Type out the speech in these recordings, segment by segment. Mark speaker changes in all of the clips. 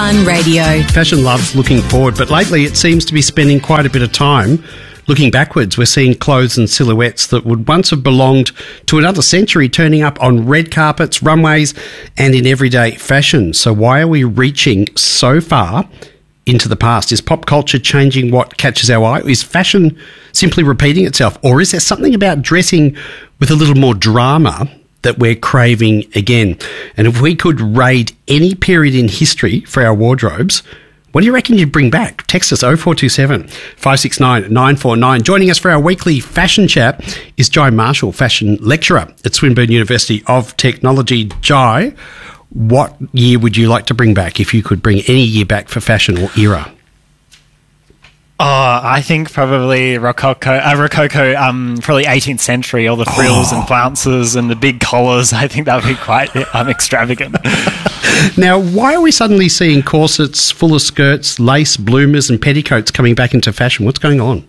Speaker 1: Fun Radio.
Speaker 2: Fashion loves looking forward, but lately it seems to be spending quite a bit of time looking backwards. We're seeing clothes and silhouettes that would once have belonged to another century turning up on red carpets, runways, and in everyday fashion. So why are we reaching so far into the past? Is pop culture changing what catches our eye? Is fashion simply repeating itself? Or is there something about dressing with a little more drama that we're craving again? And if we could raid any period in history for our wardrobes, what do you reckon you'd bring back? Text us 0427 569 949. Joining us for our weekly fashion chat is Jai Marshall, fashion lecturer at Swinburne University of Technology. Jai, what year would you like to bring back if you could bring any year back for fashion or era?
Speaker 3: Oh, I think probably Rococo, probably 18th century, all the frills and flounces and the big collars. I think that would be quite extravagant.
Speaker 2: Now, why are we suddenly seeing corsets, fuller skirts, lace, bloomers and petticoats coming back into fashion? What's going on?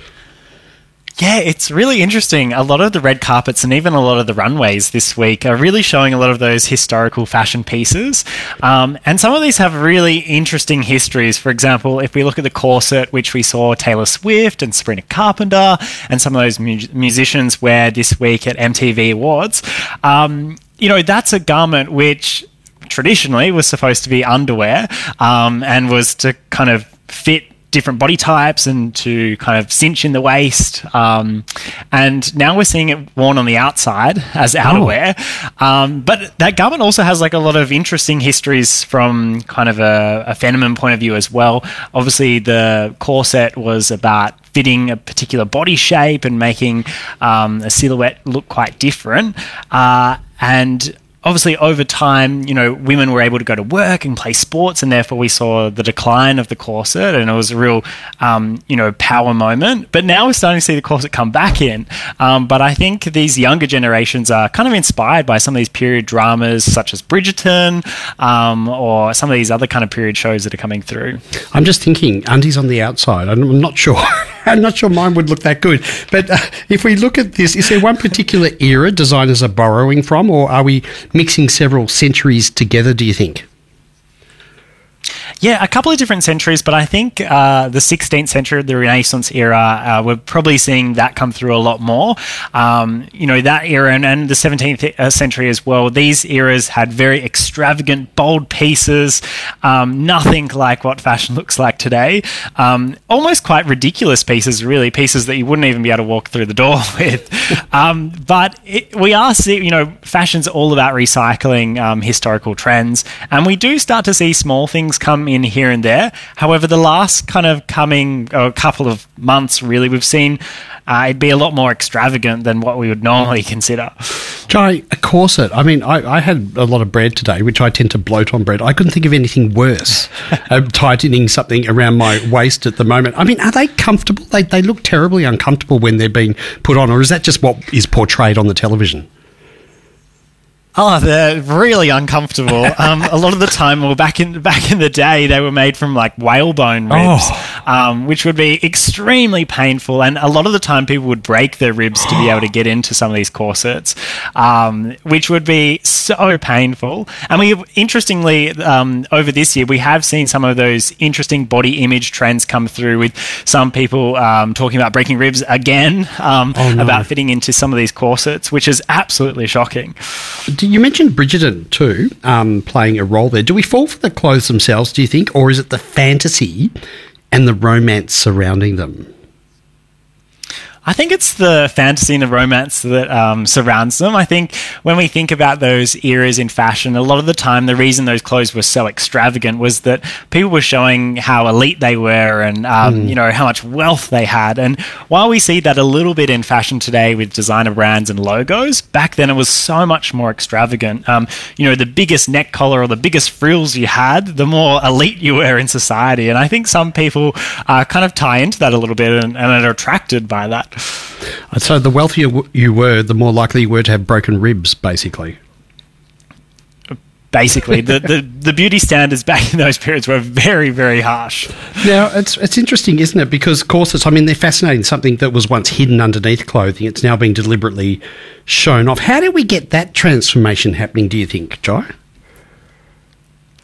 Speaker 3: Yeah, it's really interesting. A lot of the red carpets and even a lot of the runways this week are really showing a lot of those historical fashion pieces. And some of these have really interesting histories. For example, if we look at the corset, which we saw Taylor Swift and Sabrina Carpenter and some of those musicians wear this week at MTV Awards, that's a garment which traditionally was supposed to be underwear and was to kind of fit different body types and to kind of cinch in the waist. And now we're seeing it worn on the outside as outerwear. But that garment also has like a lot of interesting histories from kind of a feminine point of view as well. Obviously, the corset was about fitting a particular body shape and making a silhouette look quite different. And obviously, over time, women were able to go to work and play sports, and therefore we saw the decline of the corset, and it was a real, power moment. But now we're starting to see the corset come back in. But I think these younger generations are kind of inspired by some of these period dramas, such as Bridgerton, or some of these other kind of period shows that are coming through.
Speaker 2: I'm just thinking, undies on the outside. I'm not sure. I'm not sure mine would look that good. But if we look at this, is there one particular era designers are borrowing from, or are we mixing several centuries together, do you think?
Speaker 3: Yeah, a couple of different centuries, but I think the 16th century, the Renaissance era, we're probably seeing that come through a lot more. That era and the 17th century as well, these eras had very extravagant, bold pieces, nothing like what fashion looks like today. Almost quite ridiculous pieces, really, pieces that you wouldn't even be able to walk through the door with. But we are seeing, fashion's all about recycling historical trends, and we do start to see small things come in here and there. However, the last kind of couple of months, really, we've seen it'd be a lot more extravagant than what we would normally consider.
Speaker 2: Jai, a corset. I mean, I had a lot of bread today, which I tend to bloat on bread. I couldn't think of anything worse. Tightening something around my waist at the moment. I mean, are they comfortable? They look terribly uncomfortable when they're being put on, or is that just what is portrayed on the television?
Speaker 3: Oh, they're really uncomfortable. A lot of the time, back in the day, they were made from like whalebone ribs, which would be extremely painful. And a lot of the time, people would break their ribs to be able to get into some of these corsets, which would be so painful. And we, interestingly, over this year, we have seen some of those interesting body image trends come through, with some people talking about breaking ribs again, about fitting into some of these corsets, which is absolutely shocking.
Speaker 2: You mentioned Bridgerton too, playing a role there. Do we fall for the clothes themselves, do you think, or is it the fantasy and the romance surrounding them?
Speaker 3: I think it's the fantasy and the romance that surrounds them. I think when we think about those eras in fashion, a lot of the time the reason those clothes were so extravagant was that people were showing how elite they were and how much wealth they had. And while we see that a little bit in fashion today with designer brands and logos, back then it was so much more extravagant. The biggest neck collar or the biggest frills you had, the more elite you were in society. And I think some people kind of tie into that a little bit and are attracted by that.
Speaker 2: So the wealthier you were, the more likely you were to have broken ribs, basically.
Speaker 3: Basically, the beauty standards back in those periods were very, very harsh.
Speaker 2: Now, it's interesting, isn't it? Because corsets, I mean, they're fascinating. Something that was once hidden underneath clothing, it's now being deliberately shown off. How did we get that transformation happening, do you think, Jai?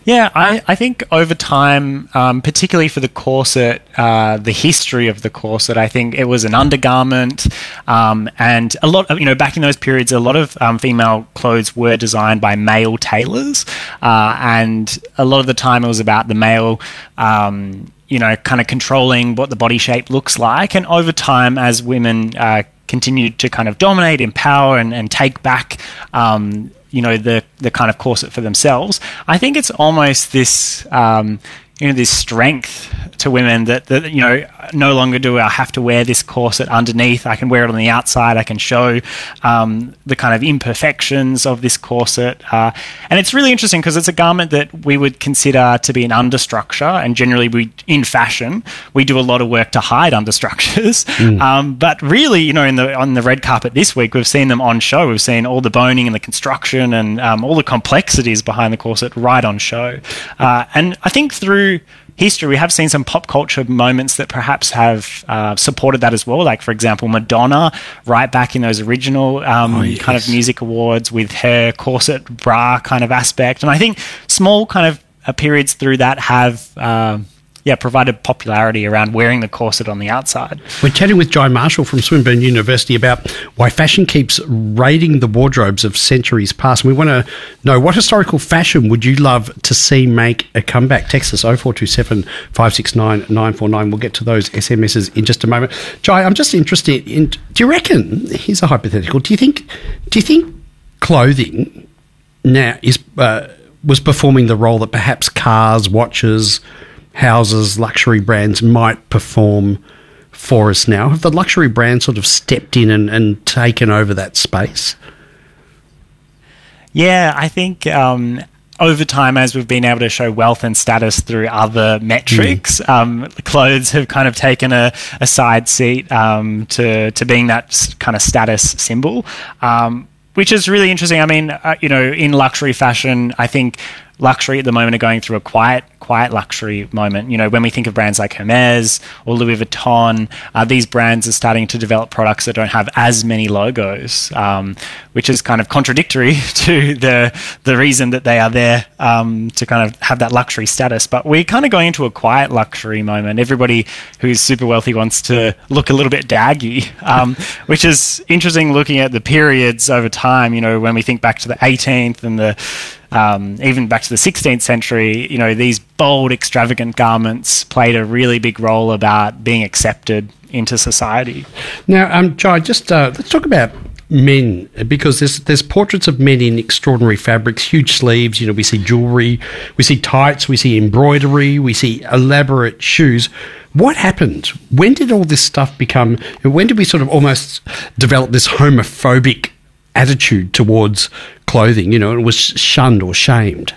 Speaker 3: Yeah, I think over time, particularly for the corset, the history of the corset, I think it was an undergarment, and a lot of, back in those periods, a lot of female clothes were designed by male tailors, and a lot of the time it was about the male, kind of controlling what the body shape looks like. And over time, as women continued to kind of dominate, empower, and take back, the kind of corset for themselves, I think it's almost this, this strength to women that no longer do I have to wear this corset underneath. I can wear it on the outside. I can show the kind of imperfections of this corset. And it's really interesting because it's a garment that we would consider to be an understructure. And generally, in fashion, we do a lot of work to hide understructures. But really, on the red carpet this week, we've seen them on show. We've seen all the boning and the construction and all the complexities behind the corset right on show. And I think through history, we have seen some pop culture moments that perhaps have supported that as well. Like, for example, Madonna, right back in those original kind of music awards with her corset bra kind of aspect. And I think small kind of periods through that have provided popularity around wearing the corset on the outside.
Speaker 2: We're chatting with Jai Marshall from Swinburne University about why fashion keeps raiding the wardrobes of centuries past. And we want to know, what historical fashion would you love to see make a comeback? Text us 0427 569 949. We'll get to those SMSs in just a moment. Jai, I'm just interested in, do you reckon, here's a hypothetical, do you think clothing now was performing the role that perhaps cars, watches, houses, luxury brands might perform for us now? Have the luxury brands sort of stepped in and taken over that space?
Speaker 3: Yeah, I think over time, as we've been able to show wealth and status through other metrics, clothes have kind of taken a side seat to being that kind of status symbol, which is really interesting. I mean, in luxury fashion, I think luxury at the moment are going through a quiet luxury moment. When we think of brands like Hermes or Louis Vuitton, these brands are starting to develop products that don't have as many logos, which is kind of contradictory to the reason that they are there to kind of have that luxury status. But we're kind of going into a quiet luxury moment. Everybody who's super wealthy wants to look a little bit daggy, which is interesting looking at the periods over time. When we think back to the 18th and the even back to the 16th century, these bold, extravagant garments played a really big role about being accepted into society.
Speaker 2: Now, Jai, just let's talk about men, because there's portraits of men in extraordinary fabrics, huge sleeves. We see jewellery, we see tights, we see embroidery, we see elaborate shoes. What happened? When did all this stuff become? When did we sort of almost develop this homophobic attitude towards clothing? It was shunned or shamed.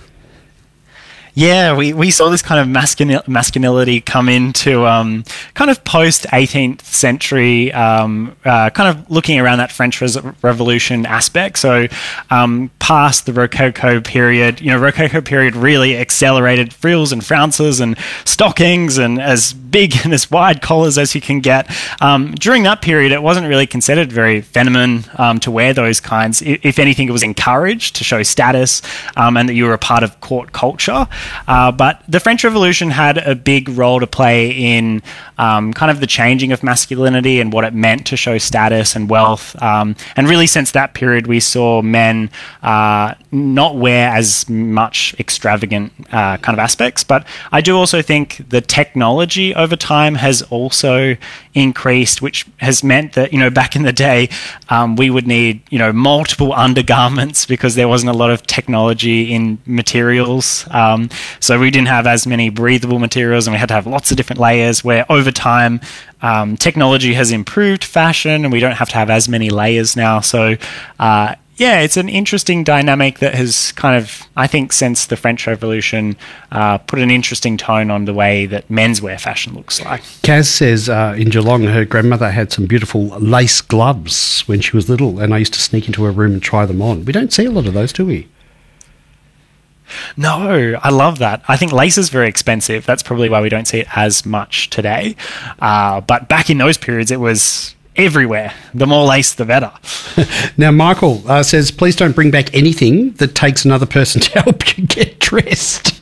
Speaker 3: Yeah, we saw this kind of masculinity come into kind of post-18th century, kind of looking around that French Revolution aspect. So past the Rococo period, Rococo period really accelerated frills and flounces and stockings and as big and as wide collars as you can get. During that period, it wasn't really considered very feminine to wear those kinds. If anything, it was encouraged to show status and that you were a part of court culture. But the French Revolution had a big role to play in kind of the changing of masculinity and what it meant to show status and wealth. And really since that period, we saw men not wear as much extravagant kind of aspects. But I do also think the technology over time has also increased, which has meant that, back in the day, we would need, multiple undergarments because there wasn't a lot of technology in materials. So we didn't have as many breathable materials and we had to have lots of different layers, where over time technology has improved fashion and we don't have to have as many layers now. So it's an interesting dynamic that has kind of, I think, since the French Revolution, put an interesting tone on the way that menswear fashion looks like.
Speaker 2: Kaz says in Geelong, her grandmother had some beautiful lace gloves when she was little, and I used to sneak into her room and try them on. We don't see a lot of those, do we?
Speaker 3: No, I love that. I think lace is very expensive. That's probably why we don't see it as much today. But back in those periods, it was everywhere. The more lace, the better.
Speaker 2: Now, Michael says, please don't bring back anything that takes another person to help you get dressed.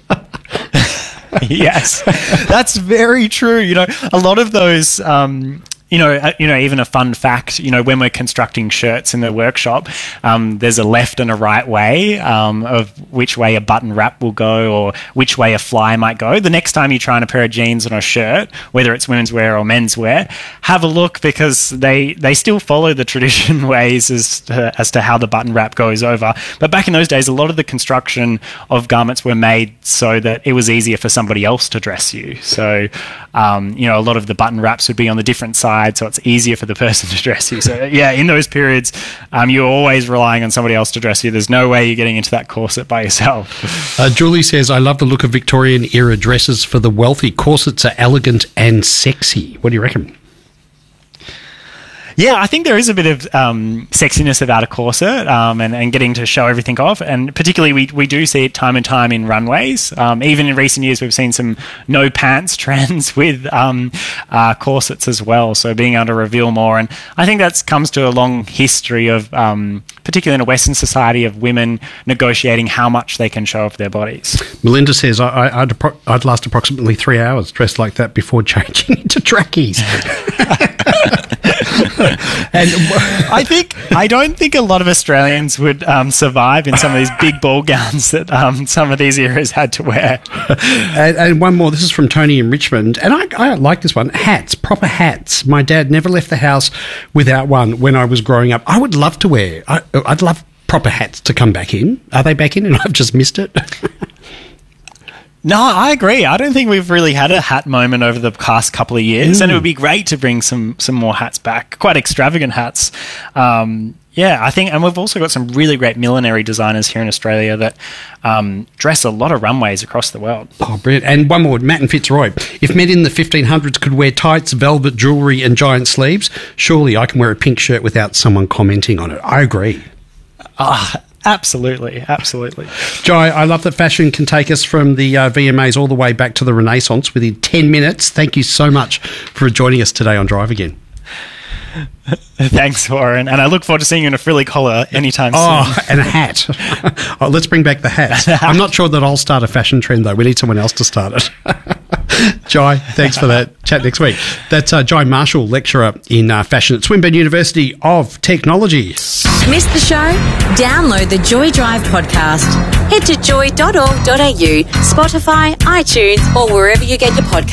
Speaker 3: Yes, that's very true. You know, a lot of those... even a fun fact, when we're constructing shirts in the workshop, there's a left and a right way of which way a button wrap will go or which way a fly might go. The next time you try on a pair of jeans on a shirt, whether it's women's wear or men's wear, have a look, because they still follow the tradition ways as to how the button wrap goes over. But back in those days, a lot of the construction of garments were made so that it was easier for somebody else to dress you. So, a lot of the button wraps would be on the different side, so it's easier for the person to dress you. So yeah, in those periods, you're always relying on somebody else to dress you. There's no way you're getting into that corset by yourself.
Speaker 2: Julie says, I love the look of Victorian era dresses for the wealthy. Corsets are elegant and sexy. What do you reckon?
Speaker 3: Yeah, I think there is a bit of sexiness about a corset and getting to show everything off. And particularly we do see it time and time in runways. Even in recent years, we've seen some no pants trends with corsets as well. So being able to reveal more. And I think that comes to a long history of, particularly in a Western society, of women negotiating how much they can show off their bodies.
Speaker 2: Melinda says, I'd last approximately 3 hours dressed like that before changing into trackies.
Speaker 3: And I don't think a lot of Australians would survive in some of these big ball gowns that some of these eras had to wear.
Speaker 2: And one more. This is from Tony in Richmond, and I like this one. Hats, proper hats. My dad never left the house without one when I was growing up. I would love to wear. I'd love proper hats to come back in. Are they back in and I've just missed it?
Speaker 3: No, I agree. I don't think we've really had a hat moment over the past couple of years, and it would be great to bring some more hats back, quite extravagant hats. I think, and we've also got some really great millinery designers here in Australia that dress a lot of runways across the world.
Speaker 2: Oh, brilliant. And one more, Matt and Fitzroy. If men in the 1500s could wear tights, velvet jewellery and giant sleeves, surely I can wear a pink shirt without someone commenting on it. I agree.
Speaker 3: Absolutely.
Speaker 2: Jai, I love that fashion can take us from the VMAs all the way back to the Renaissance within 10 minutes. Thank you so much for joining us today on Drive Again.
Speaker 3: Thanks, Warren. And I look forward to seeing you in a frilly collar anytime soon.
Speaker 2: Oh, and a hat. Let's bring back the hat. I'm not sure that I'll start a fashion trend, though. We need someone else to start it. Jai, thanks for that. Chat next week. That's Jai Marshall, lecturer in fashion at Swinburne University of Technology.
Speaker 1: Missed the show? Download the Joy Drive podcast. Head to joy.org.au, Spotify, iTunes, or wherever you get your podcasts.